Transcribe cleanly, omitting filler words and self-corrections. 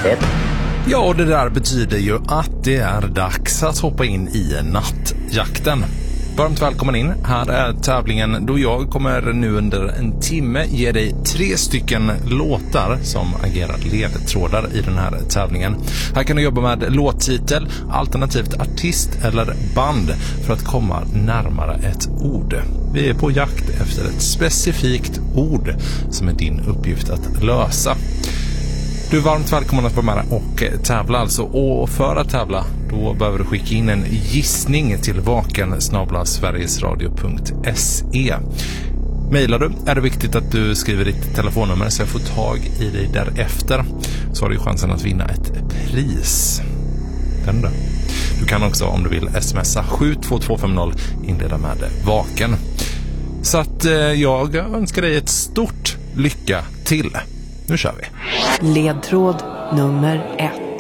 1. Ja, och det där betyder ju att det är dags att hoppa in i nattjakten. Varmt välkommen in. Här är tävlingen då jag kommer nu under en timme ge dig 3 stycken låtar som agerar ledtrådar i den här tävlingen. Här kan du jobba med låttitel, alternativt artist eller band för att komma närmare ett ord. Vi är på jakt efter ett specifikt ord som är din uppgift att lösa. Du är varmt välkommen att vara med och tävla alltså. Och för att tävla, då behöver du skicka in en gissning till vaken@sverigesradio.se. Mailar du är det viktigt att du skriver ditt telefonnummer så jag får tag i dig därefter. Så har du chansen att vinna ett pris. Den då. Du kan också, om du vill, smsa 72250 inleda med vaken. Så att jag önskar dig ett stort lycka till. Nu kör vi. Ledtråd nummer 1.